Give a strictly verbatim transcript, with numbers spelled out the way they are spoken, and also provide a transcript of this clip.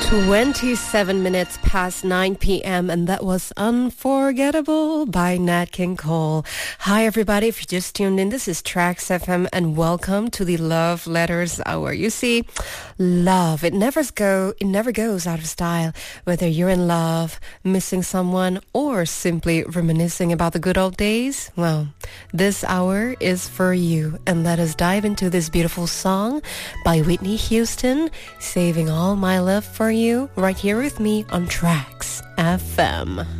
twenty-seven minutes past nine p.m. and that was Unforgettable by Nat King Cole. Hi everybody, if you just tuned in, this is Tracks F M and welcome to the Love Letters Hour. You see, love, it never go, it never goes out of style, whether you're in love, missing someone, or simply reminiscing about the good old days. Well, this hour is for you, and let us dive into this beautiful song by Whitney Houston, Saving All My Love for You, right here with me on Tracks F M.